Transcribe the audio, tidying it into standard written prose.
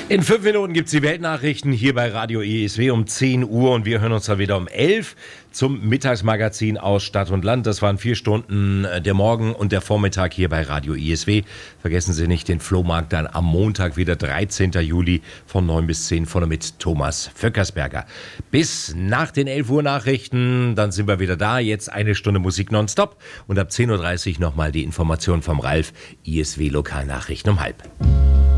In 5 Minuten gibt es die Weltnachrichten hier bei Radio ESW um 10 Uhr und wir hören uns dann wieder um 11 zum Mittagsmagazin aus Stadt und Land. Das waren 4 Stunden der Morgen und der Vormittag hier bei Radio ESW. Vergessen Sie nicht den Flohmarkt dann am Montag wieder 13. Juli von 9 bis 10 vorne mit Thomas Vöckersberger. Bis nach den 11 Uhr Nachrichten, dann sind wir wieder da. Jetzt 1 Stunde Musik nonstop und ab 10.30 Uhr nochmal die Information vom Ralf, ESW Lokalnachrichten um halb.